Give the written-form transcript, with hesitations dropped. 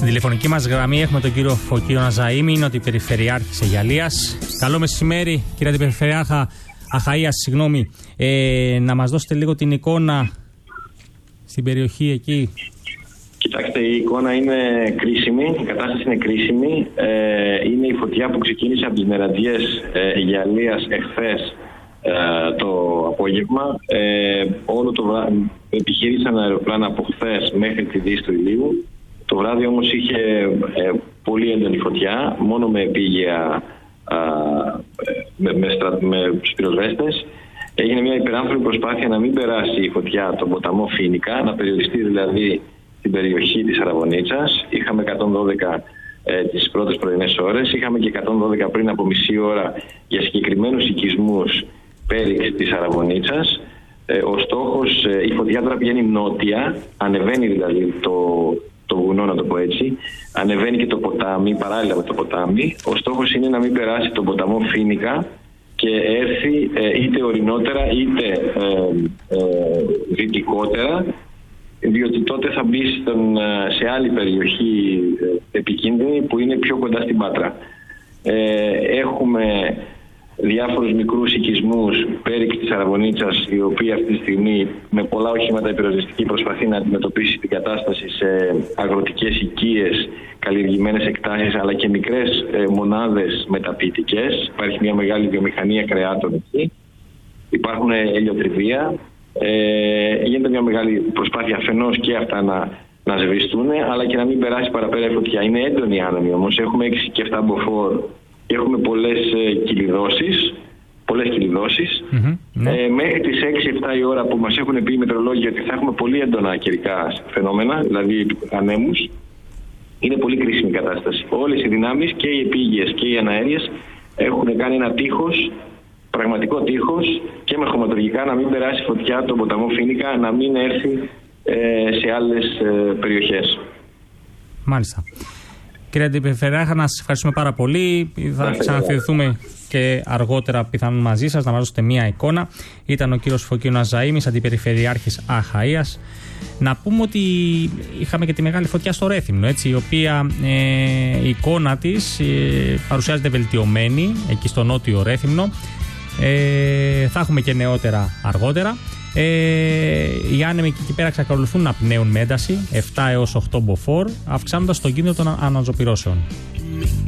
Στην τηλεφωνική μας γραμμή έχουμε τον κύριο Φωκίωνα Ναζαήμι, είναι ο Αντιπεριφερειάρχης Αιγιαλίας. Καλό μεσημέρι, κύριε Αντιπεριφερειάρχα Αχαΐας, συγγνώμη. Να μας δώσετε λίγο την εικόνα στην περιοχή εκεί. Κοιτάξτε, η εικόνα είναι κρίσιμη, η κατάσταση είναι κρίσιμη. Είναι η φωτιά που ξεκίνησε από τις νεραντιές Αιγιαλίας εχθές το απόγευμα. Όλο το βράδυ επιχείρησαν αεροπλάνα από χθες μέχρι τη δύση του ηλίου. Το βράδυ όμως είχε πολύ έντονη φωτιά, μόνο με επίγεια με τους πυροσβέστες. Έγινε μια υπεράνθρωπη προσπάθεια να μην περάσει η φωτιά τον ποταμό Φοίνικα, να περιοριστεί δηλαδή στην περιοχή της Αραβωνίτσας. Είχαμε 112 τις πρώτες πρωινές ώρες, είχαμε και 112 πριν από μισή ώρα για συγκεκριμένους οικισμούς πέριξ της Αραβωνίτσας. Ο στόχος, η φωτιά τώρα πηγαίνει νότια, ανεβαίνει δηλαδή το βουνό, να το πω έτσι, ανεβαίνει και το ποτάμι, παράλληλα με το ποτάμι. Ο στόχος είναι να μην περάσει τον ποταμό Φοίνικα και έρθει είτε ορεινότερα είτε δυτικότερα, διότι τότε θα μπει σε άλλη περιοχή επικίνδυνη που είναι πιο κοντά στην Πάτρα. Έχουμε διάφορους μικρούς οικισμούς πέριξ της Αραβωνίτσας, η οποία αυτή τη στιγμή με πολλά οχήματα πυροσβεστική προσπαθεί να αντιμετωπίσει την κατάσταση σε αγροτικές οικίες, καλλιεργημένες εκτάσεις, αλλά και μικρές μονάδες μεταποιητικές. Υπάρχει μια μεγάλη βιομηχανία κρεάτων εκεί. Υπάρχουν ελιοτριβία. Γίνεται μια μεγάλη προσπάθεια αφενός και αυτά να σβηστούν, αλλά και να μην περάσει παραπέρα η φωτιά. Είναι έντονη άνεμη όμως. Έχουμε 6 και 7 μποφόρ. Έχουμε πολλές κυλιδώσεις. Μέχρι τις 6-7 η ώρα που μας έχουν πει οι μετεωρολόγοι ότι θα έχουμε πολύ έντονα καιρικά φαινόμενα, δηλαδή ανέμους, είναι πολύ κρίσιμη η κατάσταση. Όλες οι δυνάμεις, και οι επίγειες και οι αναέριες, έχουν κάνει ένα τείχος, πραγματικό τείχος, και με χωματουργικά να μην περάσει φωτιά τον ποταμό Φοίνικα, να μην έρθει σε άλλες περιοχές. Μάλιστα. Κύριε Αντιπεριφερειάρχα, να σας ευχαριστούμε πάρα πολύ. Θα ξαναφερθούμε και αργότερα πιθανόν μαζί σας να μας δώσετε μία εικόνα. Ήταν ο κύριος Φωκίωνας Ναζαήμις, Αντιπεριφερειάρχης Αχαΐας. Να πούμε ότι είχαμε και τη μεγάλη φωτιά στο Ρέθυμνο, έτσι, η οποία η εικόνα της παρουσιάζεται βελτιωμένη εκεί στο νότιο Ρέθυμνο. Θα έχουμε και νεότερα αργότερα. Οι άνεμοι εκεί πέρα εξακολουθούν να πνέουν με ένταση 7 έως 8 μποφόρ, αυξάνοντας τον κίνδυνο των αναζωπυρώσεων.